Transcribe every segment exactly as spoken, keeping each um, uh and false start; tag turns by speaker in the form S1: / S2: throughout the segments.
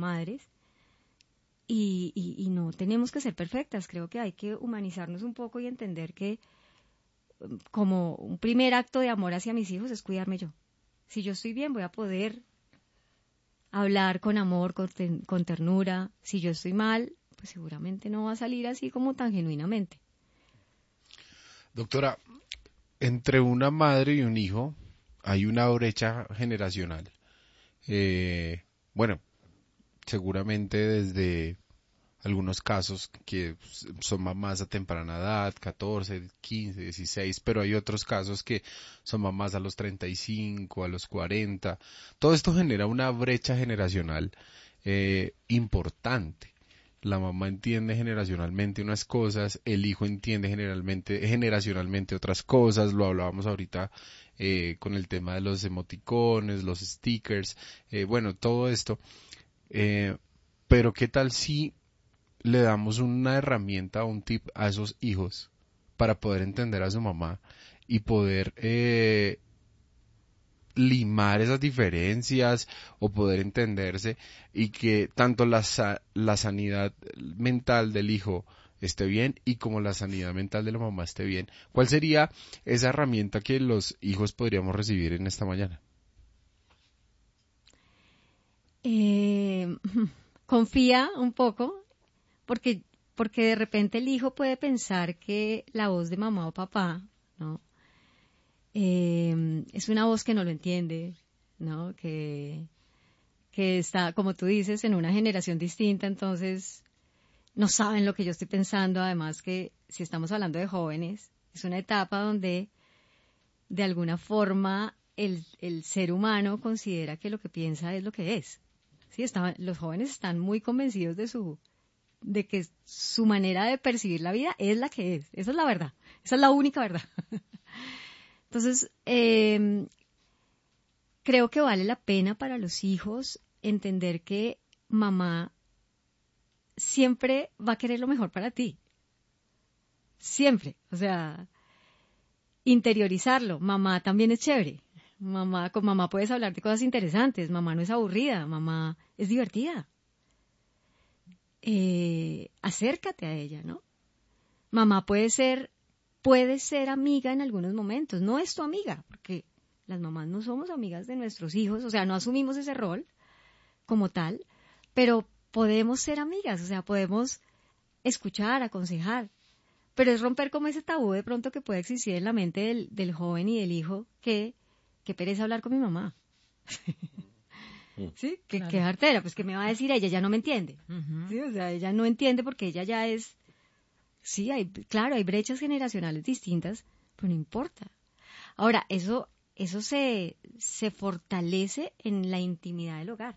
S1: madres, y, y, y no tenemos que ser perfectas. Creo que hay que humanizarnos un poco y entender que como un primer acto de amor hacia mis hijos es cuidarme yo. Si yo estoy bien, voy a poder hablar con amor, con, ten, con ternura. Si yo estoy mal, pues seguramente no va a salir así como tan genuinamente.
S2: Doctora, entre una madre y un hijo hay una brecha generacional. Eh, bueno, seguramente desde algunos casos que son mamás a temprana edad, catorce, quince, dieciséis, pero hay otros casos que son mamás a los treinta y cinco, a los cuarenta. Todo esto genera una brecha generacional eh, importante. La mamá entiende generacionalmente unas cosas, el hijo entiende generalmente, generacionalmente otras cosas, lo hablábamos ahorita eh, con el tema de los emoticones, los stickers, eh, bueno, todo esto. Eh, pero ¿qué tal si le damos una herramienta o un tip a esos hijos para poder entender a su mamá y poder eh, limar esas diferencias o poder entenderse y que tanto la, la sanidad mental del hijo esté bien y como la sanidad mental de la mamá esté bien? ¿Cuál sería esa herramienta que los hijos podríamos recibir en esta mañana?
S1: Eh, confía un poco. Porque, porque de repente el hijo puede pensar que la voz de mamá o papá, ¿no? Eh, es una voz que no lo entiende, ¿no? Que, que está, como tú dices, en una generación distinta, entonces no saben lo que yo estoy pensando. Además que si estamos hablando de jóvenes, es una etapa donde de alguna forma el, el ser humano considera que lo que piensa es lo que es. Sí, está, los jóvenes están muy convencidos de su de que su manera de percibir la vida es la que es. Esa es la verdad. Esa es la única verdad. Entonces, eh, creo que vale la pena para los hijos entender que mamá siempre va a querer lo mejor para ti. Siempre. O sea, interiorizarlo. Mamá también es chévere. Mamá, con mamá puedes hablar de cosas interesantes. Mamá no es aburrida. Mamá es divertida. Eh, acércate a ella, ¿no? Mamá puede ser, puede ser amiga en algunos momentos, no es tu amiga, porque las mamás no somos amigas de nuestros hijos, o sea, no asumimos ese rol como tal, pero podemos ser amigas, o sea, podemos escuchar, aconsejar, pero es romper como ese tabú de pronto que puede existir en la mente del, del joven y del hijo que, que pereza hablar con mi mamá. ¿Sí? Que,
S3: Claro.
S1: que artera, pues que me va a decir ella, ya no me entiende.
S3: Uh-huh.
S1: ¿Sí? O sea, ella no entiende porque ella ya es, sí, hay, claro, hay brechas generacionales distintas, pero no importa. Ahora, eso, eso se, se fortalece en la intimidad del hogar.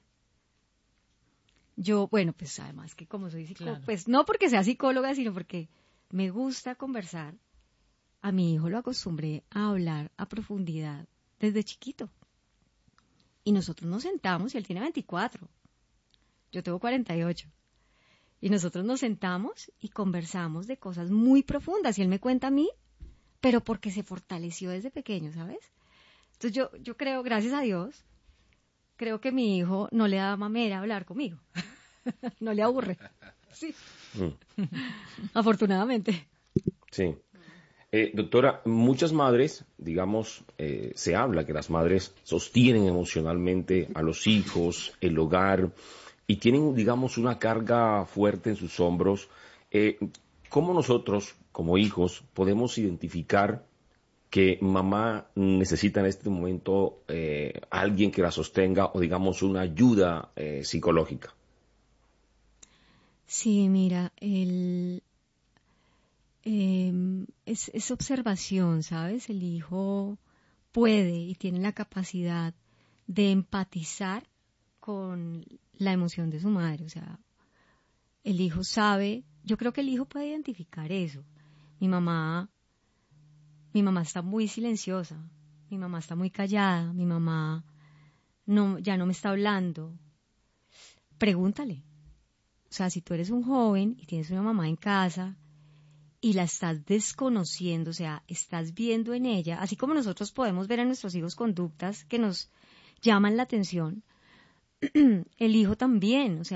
S1: Yo, bueno, pues además que como soy psicóloga,
S3: Claro.
S1: pues no porque sea psicóloga, sino porque me gusta conversar. A mi hijo lo acostumbré a hablar a profundidad desde chiquito. Y nosotros nos sentamos, y él tiene veinticuatro, yo tengo cuarenta y ocho. Y nosotros nos sentamos y conversamos de cosas muy profundas. Y él me cuenta a mí, pero porque se fortaleció desde pequeño, ¿sabes? Entonces yo, yo creo, gracias a Dios, creo que mi hijo no le da mamera hablar conmigo. No le aburre. Sí.
S4: Mm.
S1: Afortunadamente.
S4: Sí. Eh, doctora, muchas madres, digamos, eh, se habla que las madres sostienen emocionalmente a los hijos, el hogar, y tienen, digamos, una carga fuerte en sus hombros. Eh, ¿Cómo nosotros, como hijos, podemos identificar que mamá necesita en este momento eh, alguien que la sostenga o, digamos, una ayuda eh, psicológica?
S1: Sí, mira, el, eh, es, es observación, ¿sabes? El hijo puede y tiene la capacidad de empatizar con la emoción de su madre. O sea, el hijo sabe, yo creo que el hijo puede identificar eso. Mi mamá, mi mamá está muy silenciosa, mi mamá está muy callada, mi mamá no, ya no me está hablando. Pregúntale. O sea, si tú eres un joven y tienes una mamá en casa y la estás desconociendo, o sea, estás viendo en ella, así como nosotros podemos ver en nuestros hijos conductas que nos llaman la atención, el hijo también, o sea,